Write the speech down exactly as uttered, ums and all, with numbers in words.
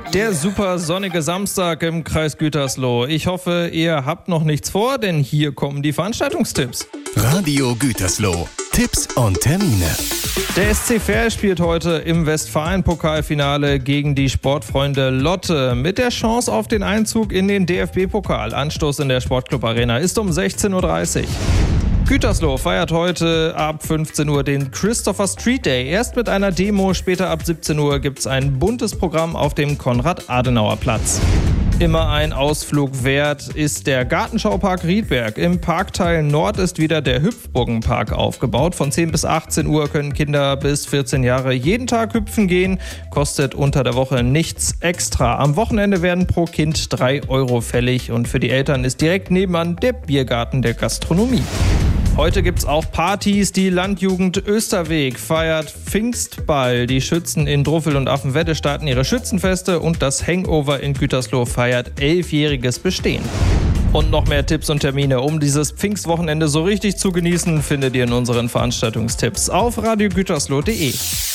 Der super sonnige Samstag im Kreis Gütersloh. Ich hoffe, ihr habt noch nichts vor, denn hier kommen die Veranstaltungstipps. Radio Gütersloh. Tipps und Termine. Der S C Verl spielt heute im Westfalen-Pokalfinale gegen die Sportfreunde Lotte mit der Chance auf den Einzug in den D F B-Pokal. Anstoß in der Sportclub Arena ist um sechzehn Uhr dreißig. Gütersloh feiert heute ab fünfzehn Uhr den Christopher Street Day. Erst mit einer Demo, später ab siebzehn Uhr gibt es ein buntes Programm auf dem Konrad-Adenauer-Platz. Immer ein Ausflug wert ist der Gartenschaupark Riedberg. Im Parkteil Nord ist wieder der Hüpfburgenpark aufgebaut. Von zehn bis achtzehn Uhr können Kinder bis vierzehn Jahre jeden Tag hüpfen gehen. Kostet unter der Woche nichts extra. Am Wochenende werden pro Kind drei Euro fällig und für die Eltern ist direkt nebenan der Biergarten der Gastronomie. Heute gibt's auch Partys. Die Landjugend Österweg feiert Pfingstball. Die Schützen in Druffel und Affenwette starten ihre Schützenfeste und das Hangover in Gütersloh feiert elfjähriges Bestehen. Und noch mehr Tipps und Termine, um dieses Pfingstwochenende so richtig zu genießen, findet ihr in unseren Veranstaltungstipps auf radio gütersloh punkt de.